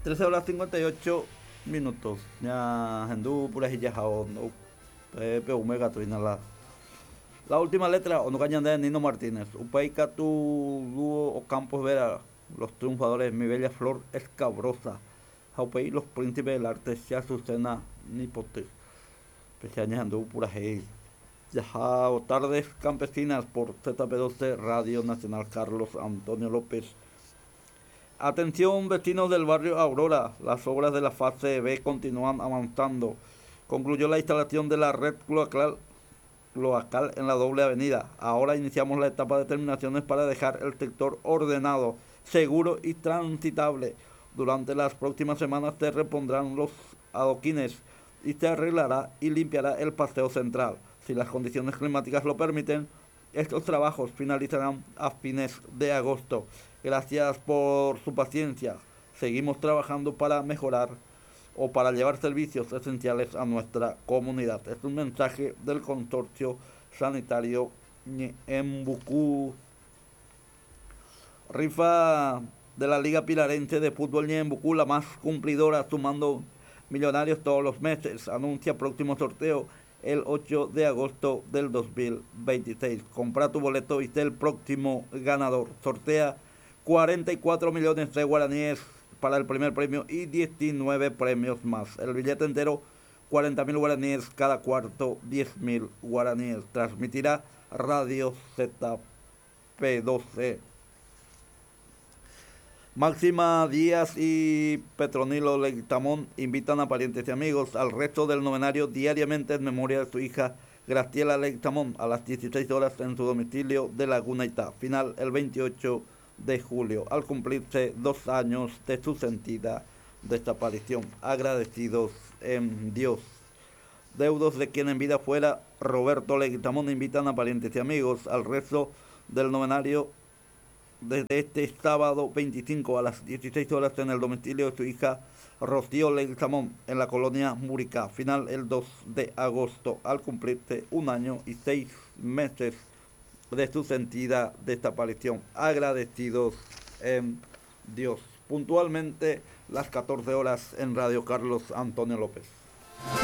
13 horas 58 minutos. Ya Hendú, pura hijajao, no. Pepe Omega Tuinala. La última letra, Onocañandé de Nino Martínez. Upaica tu dúo o Campos Vera. Los triunfadores, mi bella flor escabrosa. Jaupei, los príncipes del arte, ya Susana Nipote. Pechañas Hendú, pura hey. Yajao, tardes campesinas por ZP12 Radio Nacional Carlos Antonio López. Atención vecinos del barrio Aurora, las obras de la fase B continúan avanzando. Concluyó la instalación de la red cloacal en la doble avenida. Ahora iniciamos la etapa de terminaciones para dejar el sector ordenado, seguro y transitable. Durante las próximas semanas se repondrán los adoquines y se arreglará y limpiará el paseo central. Si las condiciones climáticas lo permiten, estos trabajos finalizarán a fines de agosto. Gracias por su paciencia. Seguimos trabajando para mejorar o para llevar servicios esenciales a nuestra comunidad. Es un mensaje del Consorcio Sanitario Ñembucú. Rifa de la Liga Pilarense de Fútbol Ñembucú, la más cumplidora, sumando millonarios todos los meses. Anuncia próximo sorteo el 8 de agosto del 2026. Compra tu boleto y sé el próximo ganador. Sortea 44 millones de guaraníes para el primer premio y 19 premios más. El billete entero, 40.000 guaraníes, cada cuarto 10.000 guaraníes. Transmitirá Radio ZP12. Máxima Díaz y Petronilo Leguizamón invitan a parientes y amigos al resto del novenario diariamente en memoria de su hija Graciela Leguizamón a las 16 horas en su domicilio de Laguna Itá. Final el 28 de julio, al cumplirse 2 años de su sentida desaparición. Agradecidos en Dios. Deudos de quien en vida fuera Roberto Leguizamón invitan a parientes y amigos al resto del novenario desde este sábado 25 a las 16 horas en el domicilio de su hija Rocío Leguizamón en la colonia Muricá. Final el 2 de agosto, al cumplirse 1 año y 6 meses de su sentida desaparición. Agradecidos en Dios. Puntualmente las 14 horas en Radio Carlos Antonio López.